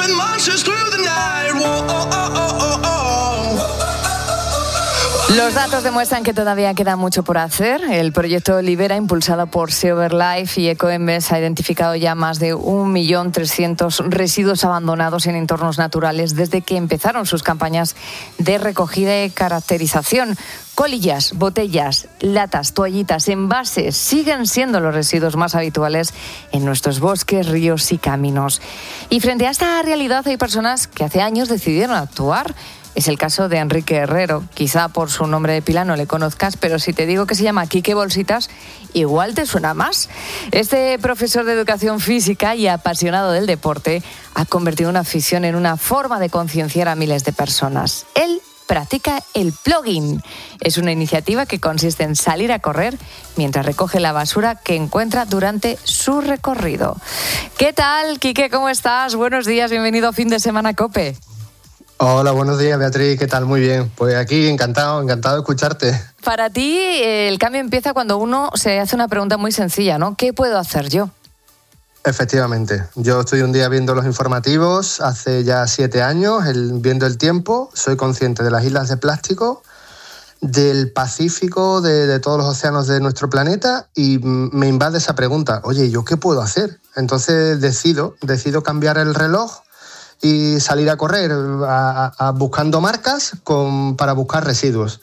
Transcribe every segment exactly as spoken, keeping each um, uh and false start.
Los datos demuestran que todavía queda mucho por hacer. El proyecto Libera, impulsado por SeaOverLife y Ecoembes, ha identificado ya más de un millón trescientos mil residuos abandonados en entornos naturales desde que empezaron sus campañas de recogida y caracterización. Colillas, botellas, latas, toallitas, envases siguen siendo los residuos más habituales en nuestros bosques, ríos y caminos. Y frente a esta realidad hay personas que hace años decidieron actuar. Es el caso de Enrique Herrero. Quizá por su nombre de pila no le conozcas, pero si te digo que se llama Quique Bolsitas, igual te suena más. Este profesor de educación física y apasionado del deporte ha convertido una afición en una forma de concienciar a miles de personas. Él practica el plogging. Es una iniciativa que consiste en salir a correr mientras recoge la basura que encuentra durante su recorrido. ¿Qué tal, Quique? ¿Cómo estás? Buenos días, bienvenido a Fin de Semana COPE. Hola, buenos días, Beatriz, ¿qué tal? Muy bien. Pues aquí encantado, encantado de escucharte. Para ti, el cambio empieza cuando uno se hace una pregunta muy sencilla, ¿no? ¿Qué puedo hacer yo? Efectivamente. Yo estoy un día viendo los informativos, hace ya siete años, el, viendo el tiempo, soy consciente de las islas de plástico, del Pacífico, de, de todos los océanos de nuestro planeta y me invade esa pregunta, oye, ¿yo qué puedo hacer? Entonces decido, decido cambiar el reloj y salir a correr a, a, buscando marcas con, para buscar residuos.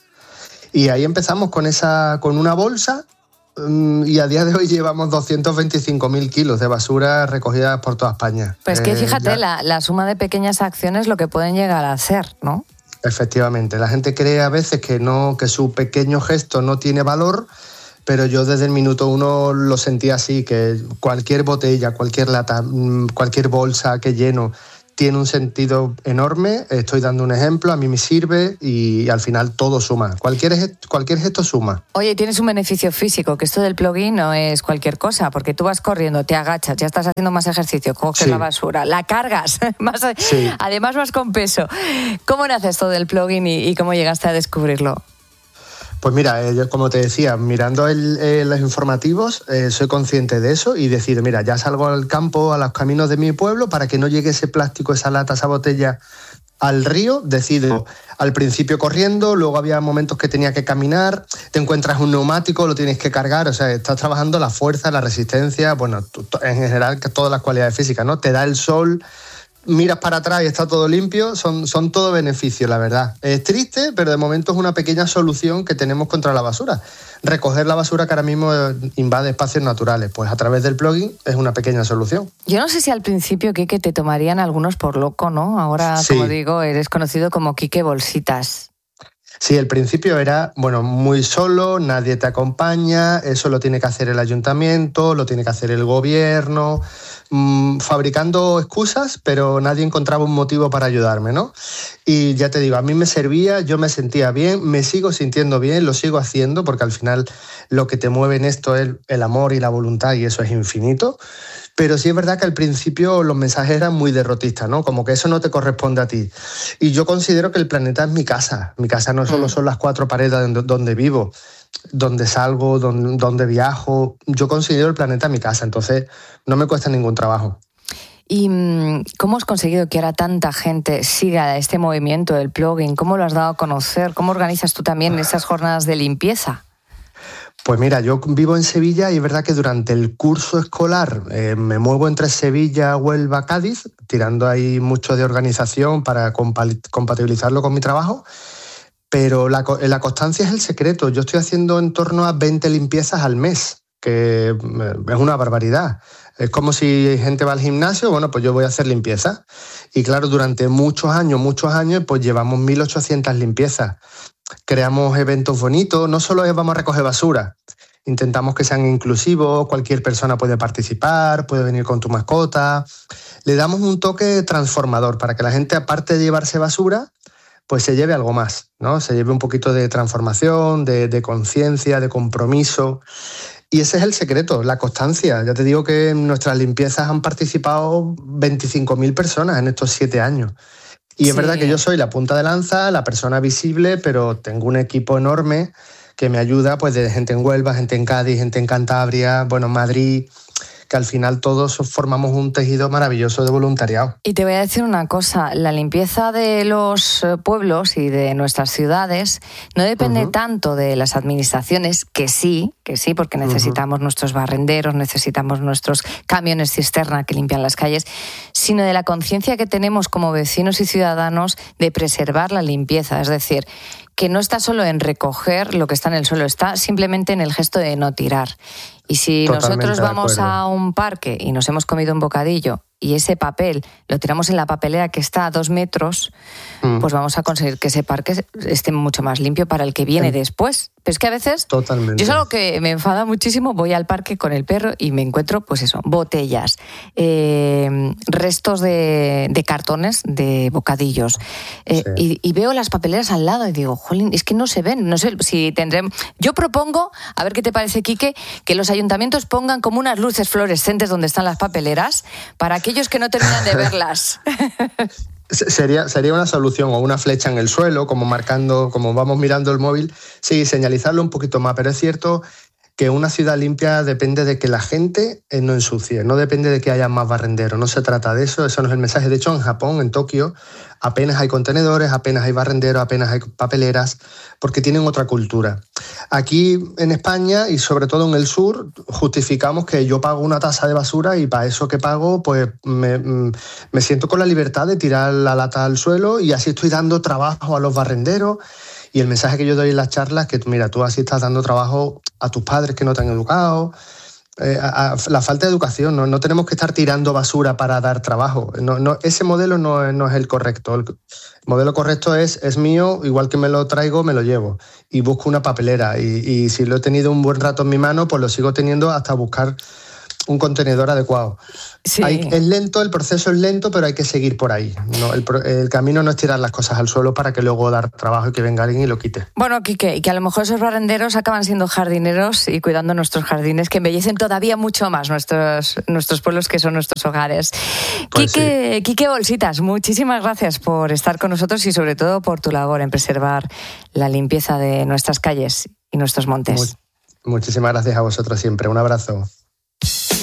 Y ahí empezamos con, esa, con una bolsa um, y a día de hoy llevamos doscientos veinticinco mil kilos de basura recogida por toda España. Pues que fíjate, eh, ya... la, la suma de pequeñas acciones lo que pueden llegar a hacer, ¿no? Efectivamente, la gente cree a veces que, no, que su pequeño gesto no tiene valor, pero yo desde el minuto uno lo sentía así, que cualquier botella, cualquier lata, cualquier bolsa que lleno tiene un sentido enorme. Estoy dando un ejemplo, a mí me sirve y al final todo suma. Cualquier gesto, cualquier gesto suma. Oye, tienes un beneficio físico, que esto del plogging no es cualquier cosa, porque tú vas corriendo, te agachas, ya estás haciendo más ejercicio, coges sí. la basura, la cargas, más, sí. además vas con peso. ¿Cómo nace esto del plogging y, y cómo llegaste a descubrirlo? Pues mira, eh, yo, como te decía, mirando el, eh, los informativos, eh, soy consciente de eso y decido, mira, ya salgo al campo, a los caminos de mi pueblo, para que no llegue ese plástico, esa lata, esa botella al río. Decido al principio corriendo, luego había momentos que tenía que caminar, te encuentras un neumático, lo tienes que cargar, o sea, estás trabajando la fuerza, la resistencia, bueno, en general todas las cualidades físicas, ¿no? Te da el sol, miras para atrás y está todo limpio, son, son todo beneficios, la verdad. Es triste, pero de momento es una pequeña solución que tenemos contra la basura. Recoger la basura que ahora mismo invade espacios naturales, pues a través del plogging es una pequeña solución. Yo no sé si al principio, Quique, te tomarían algunos por loco, ¿no? Ahora, sí. como digo, eres conocido como Quique Bolsitas. Sí, el principio era, bueno, muy solo, nadie te acompaña, eso lo tiene que hacer el ayuntamiento, lo tiene que hacer el gobierno, mmm, fabricando excusas, pero nadie encontraba un motivo para ayudarme, ¿no? Y ya te digo, a mí me servía, yo me sentía bien, me sigo sintiendo bien, lo sigo haciendo, porque al final lo que te mueve en esto es el amor y la voluntad, y eso es infinito. Pero sí es verdad que al principio los mensajes eran muy derrotistas, ¿no? Como que eso no te corresponde a ti. Y yo considero que el planeta es mi casa. Mi casa no solo son las cuatro paredes donde vivo, donde salgo, donde, donde viajo. Yo considero el planeta mi casa, entonces no me cuesta ningún trabajo. ¿Y cómo has conseguido que ahora tanta gente siga este movimiento del plogging? ¿Cómo lo has dado a conocer? ¿Cómo organizas tú también esas jornadas de limpieza? Pues mira, yo vivo en Sevilla y es verdad que durante el curso escolar eh, me muevo entre Sevilla, Huelva, Cádiz, tirando ahí mucho de organización para compatibilizarlo con mi trabajo, pero la, la constancia es el secreto. Yo estoy haciendo en torno a veinte limpiezas al mes, que es una barbaridad. Es como si gente va al gimnasio, bueno, pues yo voy a hacer limpieza. Y claro, durante muchos años, muchos años, pues llevamos mil ochocientas limpiezas. Creamos eventos bonitos, no solo vamos a recoger basura, intentamos que sean inclusivos, cualquier persona puede participar, puede venir con tu mascota. Le damos un toque transformador para que la gente, aparte de llevarse basura, pues se lleve algo más, ¿no? Se lleve un poquito de transformación, de, de conciencia, de compromiso. Y ese es el secreto, la constancia. Ya te digo que en nuestras limpiezas han participado veinticinco mil personas en estos siete años. Y es sí. verdad que yo soy la punta de lanza, la persona visible, pero tengo un equipo enorme que me ayuda, pues de gente en Huelva, gente en Cádiz, gente en Cantabria, bueno, en Madrid, que al final todos formamos un tejido maravilloso de voluntariado. Y te voy a decir una cosa, la limpieza de los pueblos y de nuestras ciudades no depende uh-huh. tanto de las administraciones, que sí, que sí, porque necesitamos uh-huh. nuestros barrenderos, necesitamos nuestros camiones cisterna que limpian las calles, sino de la conciencia que tenemos como vecinos y ciudadanos de preservar la limpieza, es decir, que no está solo en recoger lo que está en el suelo, está simplemente en el gesto de no tirar. Y si Totalmente nosotros vamos a un parque y nos hemos comido un bocadillo y ese papel lo tiramos en la papelera que está a dos metros, mm. pues vamos a conseguir que ese parque esté mucho más limpio para el que viene sí. después. Pero es que a veces, Totalmente. yo es algo que me enfada muchísimo, voy al parque con el perro y me encuentro, pues eso, botellas, eh, restos de, de cartones, de bocadillos, eh, sí. y, y veo las papeleras al lado y digo, jolín, es que no se ven, no sé si tendremos... Yo propongo, a ver qué te parece, Quique, que los ayuntamientos pongan como unas luces fluorescentes donde están las papeleras para aquellos que no terminan de verlas. Sería, sería una solución, o una flecha en el suelo, como marcando, como vamos mirando el móvil, sí, señalizarlo un poquito más, pero es cierto que una ciudad limpia depende de que la gente no ensucie, no depende de que haya más barrenderos, no se trata de eso, eso no es el mensaje. De hecho, en Japón, en Tokio, apenas hay contenedores, apenas hay barrenderos, apenas hay papeleras, porque tienen otra cultura. Aquí en España, y sobre todo en el sur, justificamos que yo pago una tasa de basura y para eso que pago, pues me, me siento con la libertad de tirar la lata al suelo y así estoy dando trabajo a los barrenderos. Y el mensaje que yo doy en las charlas es que, mira, tú así estás dando trabajo a tus padres que no te han educado, eh, a, a la falta de educación, ¿no? No tenemos que estar tirando basura para dar trabajo. No, no, ese modelo no, no es el correcto. El modelo correcto es, es mío, igual que me lo traigo, me lo llevo. Y busco una papelera. Y, y si lo he tenido un buen rato en mi mano, pues lo sigo teniendo hasta buscar un contenedor adecuado. Sí. Hay, es lento, el proceso es lento, pero hay que seguir por ahí. No, el, el camino no es tirar las cosas al suelo para que luego dar trabajo y que venga alguien y lo quite. Bueno, Quique, y que a lo mejor esos barrenderos acaban siendo jardineros y cuidando nuestros jardines, que embellecen todavía mucho más nuestros, nuestros pueblos, que son nuestros hogares. Pues Quique, sí. Quique Bolsitas, muchísimas gracias por estar con nosotros y sobre todo por tu labor en preservar la limpieza de nuestras calles y nuestros montes. Much- muchísimas gracias a vosotros siempre. Un abrazo.